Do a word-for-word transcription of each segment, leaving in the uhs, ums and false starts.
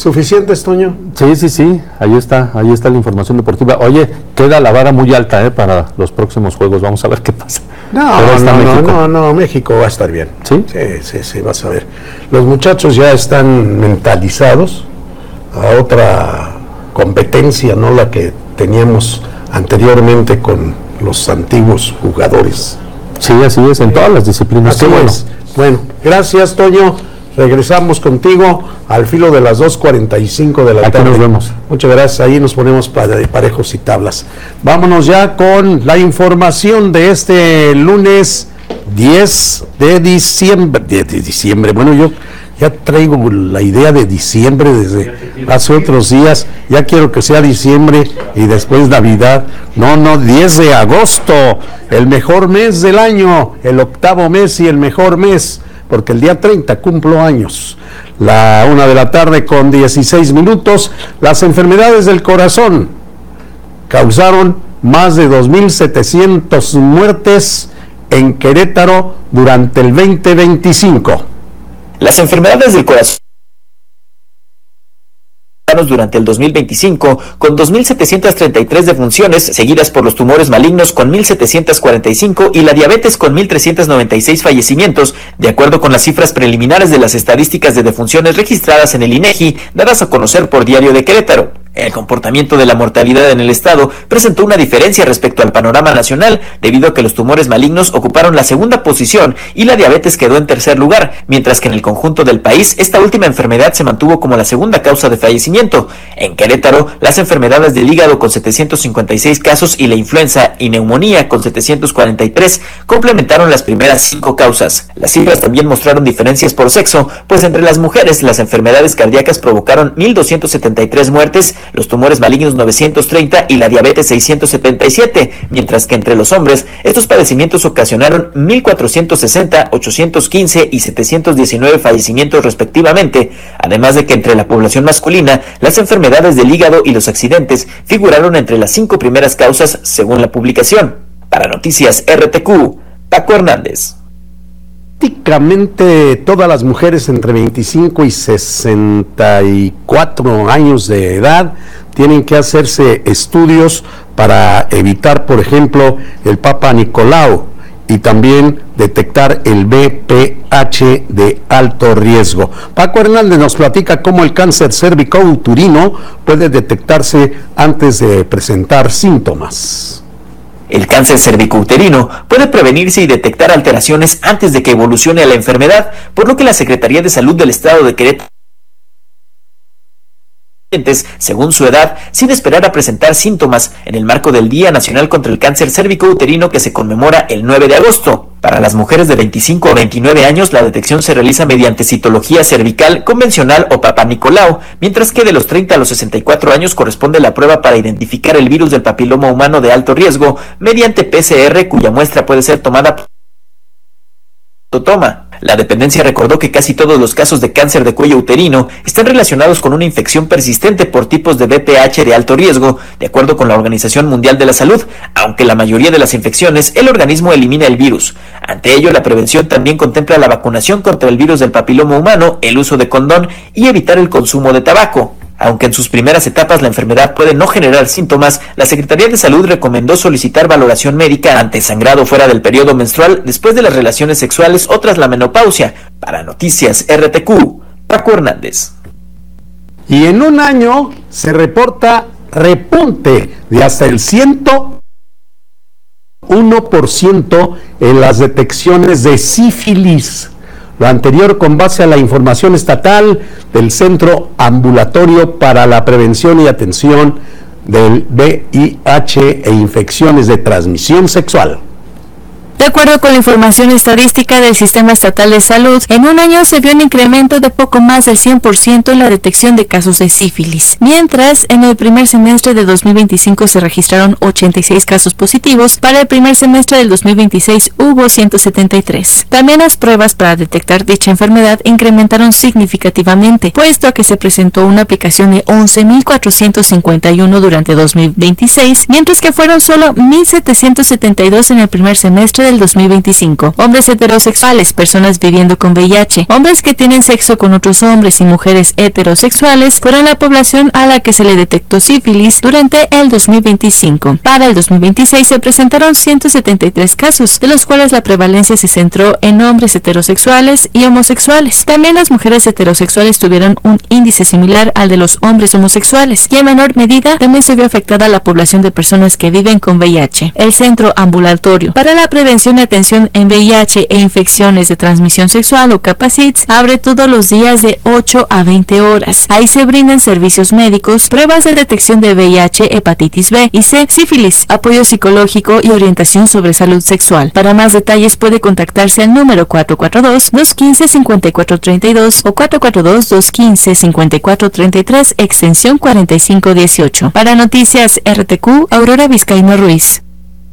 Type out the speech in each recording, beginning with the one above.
¿Suficientes, Toño? Sí, sí, sí, ahí está, ahí está la información deportiva. Oye, queda la vara muy alta eh, para los próximos juegos, vamos a ver qué pasa. No, no, no, no, no, México va a estar bien. ¿Sí? Sí, sí, sí, vas a ver. Los muchachos ya están mentalizados a otra competencia, no la que teníamos anteriormente con los antiguos jugadores. Sí, así es, en todas las disciplinas. Así bueno. es. Bueno, gracias, Toño. Regresamos contigo al filo de las dos cuarenta y cinco de la Aquí tarde. nos vemos. Muchas gracias, ahí nos ponemos parejos y tablas. Vámonos ya con la información de este lunes diez de diciembre. De, de diciembre, bueno, yo ya traigo la idea de diciembre desde hace otros días. Ya quiero que sea diciembre y después Navidad. No, no, diez de agosto, el mejor mes del año, el octavo mes y el mejor mes, porque el día treinta cumplo años. La una de la tarde con dieciséis minutos, las enfermedades del corazón causaron más de dos mil setecientas muertes en Querétaro durante el veinte veinticinco. Las enfermedades del corazón durante el dos mil veinticinco, con dos mil setecientas treinta y tres defunciones, seguidas por los tumores malignos con mil setecientas cuarenta y cinco y la diabetes con mil trescientos noventa y seis fallecimientos, de acuerdo con las cifras preliminares de las estadísticas de defunciones registradas en el INEGI, dadas a conocer por Diario de Querétaro. El comportamiento de la mortalidad en el estado presentó una diferencia respecto al panorama nacional, debido a que los tumores malignos ocuparon la segunda posición y la diabetes quedó en tercer lugar, mientras que en el conjunto del país esta última enfermedad se mantuvo como la segunda causa de fallecimiento. En Querétaro, las enfermedades del hígado con setecientos cincuenta y seis casos y la influenza y neumonía con setecientos cuarenta y tres complementaron las primeras cinco causas. Las cifras también mostraron diferencias por sexo, pues entre las mujeres las enfermedades cardíacas provocaron mil doscientas setenta y tres muertes, los tumores malignos novecientos treinta y la diabetes seiscientos setenta y siete, mientras que entre los hombres estos padecimientos ocasionaron mil cuatrocientos sesenta, ochocientos quince y setecientos diecinueve fallecimientos respectivamente, además de que entre la población masculina las enfermedades del hígado y los accidentes figuraron entre las cinco primeras causas según la publicación. Para Noticias R T Q, Paco Hernández. Prácticamente todas las mujeres entre veinticinco y sesenta y cuatro años de edad tienen que hacerse estudios para evitar, por ejemplo, el Papa Nicolau y también detectar el B P H de alto riesgo. Paco Hernández nos platica cómo el cáncer cérvico-uterino puede detectarse antes de presentar síntomas. El cáncer cervicouterino puede prevenirse y detectar alteraciones antes de que evolucione a la enfermedad, por lo que la Secretaría de Salud del Estado de Querétaro, según su edad, sin esperar a presentar síntomas, en el marco del Día Nacional contra el Cáncer Cérvico-Uterino que se conmemora el nueve de agosto. Para las mujeres de veinticinco a veintinueve años, la detección se realiza mediante citología cervical convencional o Papa Nicolau, mientras que de los treinta a los sesenta y cuatro años corresponde la prueba para identificar el virus del papiloma humano de alto riesgo mediante P C R, cuya muestra puede ser tomada por toma. La dependencia recordó que casi todos los casos de cáncer de cuello uterino están relacionados con una infección persistente por tipos de B P H de alto riesgo, de acuerdo con la Organización Mundial de la Salud, aunque la mayoría de las infecciones el organismo elimina el virus. Ante ello, la prevención también contempla la vacunación contra el virus del papiloma humano, el uso de condón y evitar el consumo de tabaco. Aunque en sus primeras etapas la enfermedad puede no generar síntomas, la Secretaría de Salud recomendó solicitar valoración médica ante sangrado fuera del periodo menstrual, después de las relaciones sexuales o tras la menopausia. Para Noticias R T Q, Paco Hernández. Y en un año se reporta repunte de hasta el ciento uno por ciento en las detecciones de sífilis. Lo anterior con base a la información estatal del Centro Ambulatorio para la Prevención y Atención del V I H e infecciones de transmisión sexual. De acuerdo con la información estadística del Sistema Estatal de Salud, en un año se vio un incremento de poco más del cien por ciento en la detección de casos de sífilis, mientras en el primer semestre de dos mil veinticinco se registraron ochenta y seis casos positivos. Para el primer semestre del dos mil veintiséis hubo ciento setenta y tres. También las pruebas para detectar dicha enfermedad incrementaron significativamente, puesto a que se presentó una aplicación de once mil cuatrocientos cincuenta y uno durante dos mil veintiséis, mientras que fueron solo mil setecientos setenta y dos en el primer semestre de del dos mil veinticinco. Hombres heterosexuales, personas viviendo con V I H, hombres que tienen sexo con otros hombres y mujeres heterosexuales fueron la población a la que se le detectó sífilis durante el dos mil veinticinco. Para el dos mil veintiséis se presentaron ciento setenta y tres casos, de los cuales la prevalencia se centró en hombres heterosexuales y homosexuales. También las mujeres heterosexuales tuvieron un índice similar al de los hombres homosexuales, y en menor medida también se vio afectada la población de personas que viven con V I H. El Centro Ambulatorio para la Prevención y Atención en V I H e Infecciones de Transmisión Sexual, o CAPACITS, abre todos los días de ocho a veinte horas. Ahí se brindan servicios médicos, pruebas de detección de V I H, hepatitis B y C, sífilis, apoyo psicológico y orientación sobre salud sexual. Para más detalles puede contactarse al número cuatro cuatro dos, dos uno cinco, cinco cuatro tres dos o cuatro cuatro dos, dos uno cinco, cinco cuatro tres tres, extensión cuarenta y cinco dieciocho. Para Noticias R T Q, Aurora Vizcaíno Ruiz.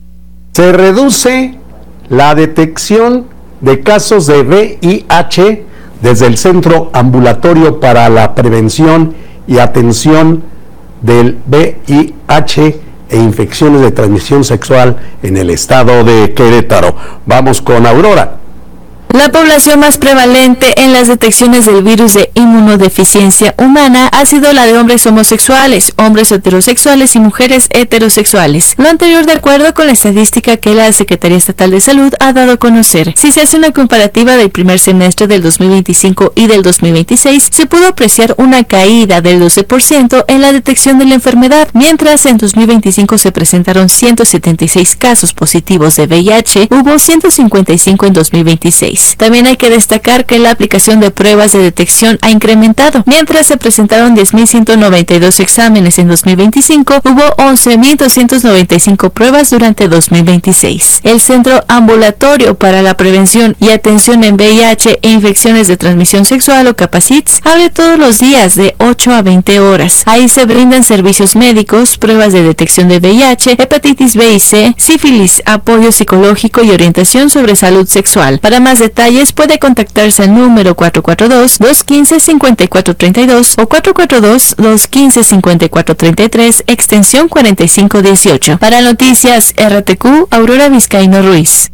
Se reduce la detección de casos de V I H desde el Centro Ambulatorio para la Prevención y Atención del V I H e Infecciones de Transmisión Sexual en el estado de Querétaro. Vamos con Aurora. La población más prevalente en las detecciones del virus de inmunodeficiencia humana ha sido la de hombres homosexuales, hombres heterosexuales y mujeres heterosexuales. Lo anterior de acuerdo con la estadística que la Secretaría Estatal de Salud ha dado a conocer. Si se hace una comparativa del primer semestre del dos mil veinticinco y del dos mil veintiséis, se pudo apreciar una caída del doce por ciento en la detección de la enfermedad, mientras en dos mil veinticinco se presentaron ciento setenta y seis casos positivos de V I H, hubo ciento cincuenta y cinco en dos mil veintiséis. También hay que destacar que la aplicación de pruebas de detección ha incrementado. Mientras se presentaron diez mil ciento noventa y dos exámenes en dos mil veinticinco, hubo once mil doscientas noventa y cinco pruebas durante dos mil veintiséis. El Centro Ambulatorio para la Prevención y Atención en V I H e Infecciones de Transmisión Sexual, o CAPACITS, abre todos los días de ocho a veinte horas. Ahí se brindan servicios médicos, pruebas de detección de V I H, hepatitis B y C, sífilis, apoyo psicológico y orientación sobre salud sexual. Para más detalles puede contactarse al número cuatro cuatro dos, dos uno cinco, cinco cuatro tres dos o cuatro cuatro dos, dos uno cinco, cinco cuatro tres tres, extensión cuarenta y cinco dieciocho. Para Noticias R T Q, Aurora Vizcaíno Ruiz.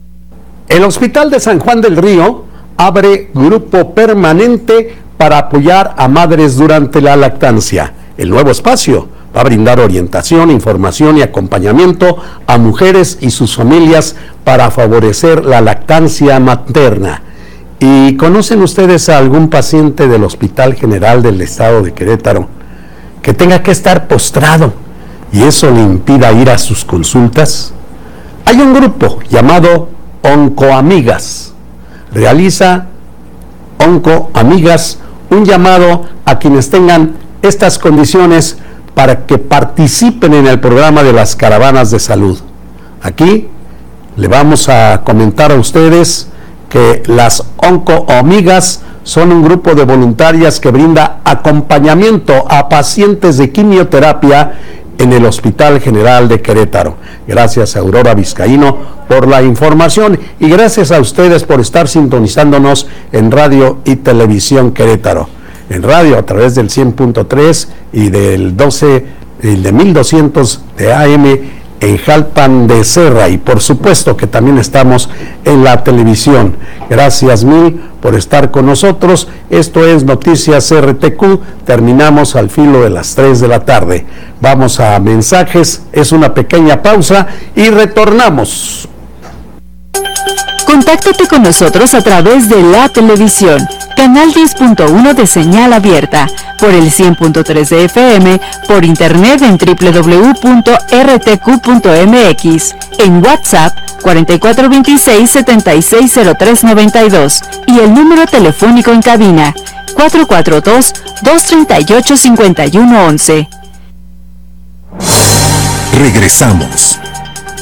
El Hospital de San Juan del Río abre grupo permanente para apoyar a madres durante la lactancia. El nuevo espacio va a brindar orientación, información y acompañamiento a mujeres y sus familias para favorecer la lactancia materna. ¿Y conocen ustedes a algún paciente del Hospital General del Estado de Querétaro que tenga que estar postrado y eso le impida ir a sus consultas? Hay un grupo llamado Oncoamigas. Realiza Oncoamigas un llamado a quienes tengan estas condiciones para que participen en el programa de las caravanas de salud. Aquí le vamos a comentar a ustedes que las Oncoamigas son un grupo de voluntarias que brinda acompañamiento a pacientes de quimioterapia en el Hospital General de Querétaro. Gracias a Aurora Vizcaíno por la información y gracias a ustedes por estar sintonizándonos en Radio y Televisión Querétaro. En radio a través del cien punto tres y del doce, el de mil doscientos de A M en Jalpan de Serra, y por supuesto que también estamos en la televisión. Gracias mil por estar con nosotros. Esto es Noticias R T Q. Terminamos al filo de las tres de la tarde. Vamos a mensajes, es una pequeña pausa y retornamos. Contáctate con nosotros a través de la televisión, canal diez punto uno de señal abierta, por el cien punto tres de F M, por internet en doble u doble u doble u punto r t q punto m x, en WhatsApp cuatro cuatro dos seis, siete seis cero tres nueve dos y el número telefónico en cabina cuatro cuatro dos, dos tres ocho, cinco uno uno uno. Regresamos.